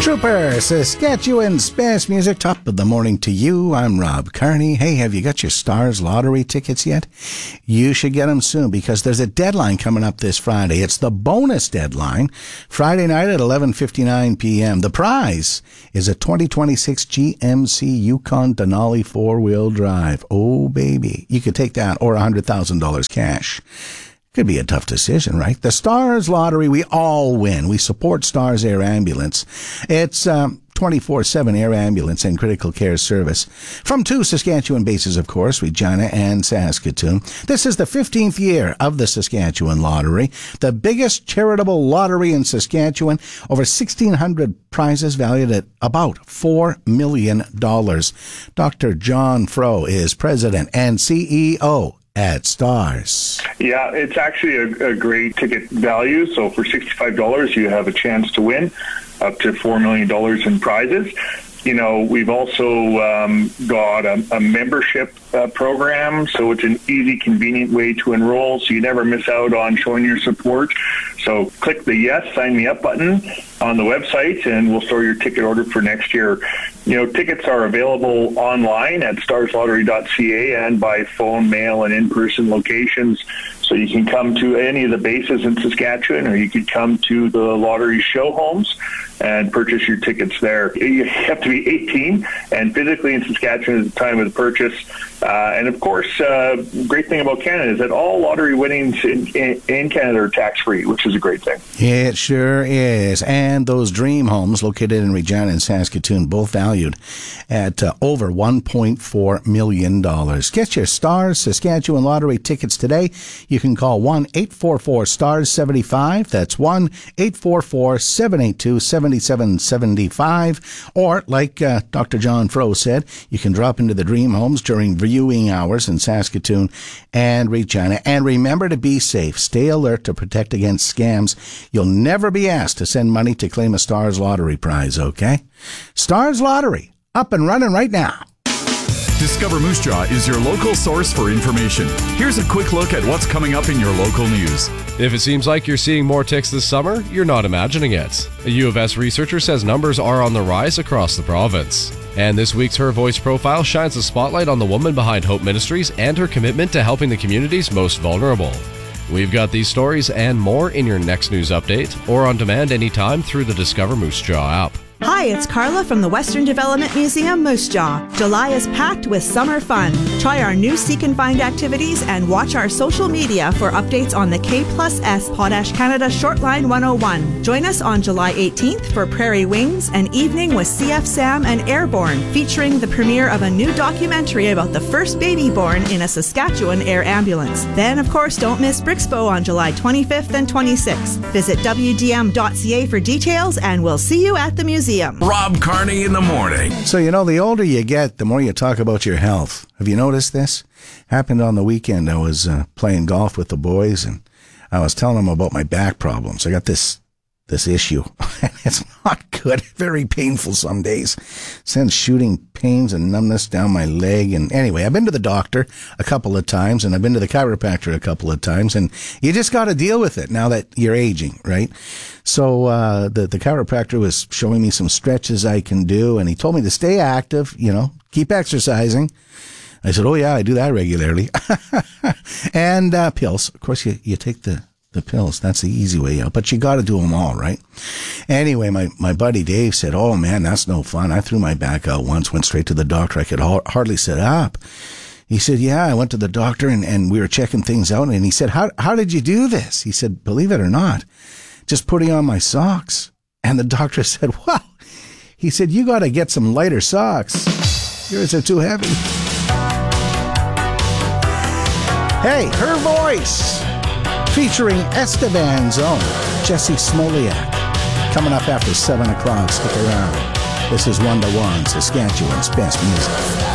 Trooper, Saskatchewan's best music, top of the morning to you. I'm Rob Carney. Hey, have you got your Stars Lottery tickets yet? You should get them soon because there's a deadline coming up this Friday. It's the bonus deadline, Friday night at 11:59 p.m. The prize is a 2026 GMC Yukon Denali four-wheel drive. Oh, baby. You could take that or $100,000 cash. Could be a tough decision, right? The Stars Lottery, we all win. We support Stars Air Ambulance. It's 24/7 air ambulance and critical care service from two Saskatchewan bases, of course, Regina and Saskatoon. This is the 15th year of the Saskatchewan Lottery, the biggest charitable lottery in Saskatchewan. Over 1,600 prizes valued at about $4 million. Dr. John Fro is president and CEO at Stars. Yeah, it's actually a great ticket value. So for $65, you have a chance to win up to $4 million in prizes. You know, we've also got a membership program, so it's an easy, convenient way to enroll, so you never miss out on showing your support. So click the Yes, Sign Me Up button on the website, and we'll store your ticket order for next year. You know, tickets are available online at starslottery.ca and by phone, mail, and in-person locations. So you can come to any of the bases in Saskatchewan, or you could come to the lottery show homes and purchase your tickets there. You have to be 18 and physically in Saskatchewan at the time of the purchase. And of course, great thing about Canada is that all lottery winnings in Canada are tax-free, which is a great thing. It sure is. And those dream homes located in Regina and Saskatoon, both valued at over $1.4 million. Get your Stars Saskatchewan Lottery tickets today. You can call 1-844-STARS-75. That's 1-844-782-7775. Or, like Dr. John Fro said, you can drop into the dream homes during viewing hours in Saskatoon and Regina. And remember to be safe. Stay alert to protect against scams. You'll never be asked to send money to claim a Stars Lottery prize, okay? Stars Lottery, up and running right now. Discover Moose Jaw is your local source for information. Here's a quick look at what's coming up in your local news. If it seems like you're seeing more ticks this summer, you're not imagining it. A U of S researcher says numbers are on the rise across the province. And this week's Her Voice profile shines a spotlight on the woman behind Hope Ministries and her commitment to helping the community's most vulnerable. We've got these stories and more in your next news update or on demand anytime through the Discover Moose Jaw app. Hi, it's Carla from the Western Development Museum, Moose Jaw. July is packed with summer fun. Try our new Seek and Find activities and watch our social media for updates on the K+S Potash Canada Shortline 101. Join us on July 18th for Prairie Wings, an evening with CF Sam and Airborne, featuring the premiere of a new documentary about the first baby born in a Saskatchewan air ambulance. Then, of course, don't miss Brixpo on July 25th and 26th. Visit wdm.ca for details, and we'll see you at the museum. Rob Carney in the morning. So, you know, the older you get, the more you talk about your health. Have you noticed this? Happened on the weekend. I was playing golf with the boys, and I was telling them about my back problems. I got this issue, and it's not good. Very painful some days. Sends shooting pains and numbness down my leg. And anyway, I've been to the doctor a couple of times, and I've been to the chiropractor a couple of times, and you just got to deal with it now that you're aging, right? So the chiropractor was showing me some stretches I can do, and he told me to stay active, you know, keep exercising. I said, oh, yeah, I do that regularly. And pills. Of course, you take the pills. That's the easy way out. But you got to do them all, right? Anyway, my buddy Dave said, oh, man, that's no fun. I threw my back out once, went straight to the doctor. I could hardly sit up. He said, yeah, I went to the doctor and we were checking things out. And he said, how did you do this? He said, believe it or not, just putting on my socks. And the doctor said, well, he said, you got to get some lighter socks. Yours are too heavy. Hey, Her Voice, featuring Esteban's own Jesse Smoliak. Coming up after 7 o'clock. Stick around. This is 1-1, Saskatchewan's best music.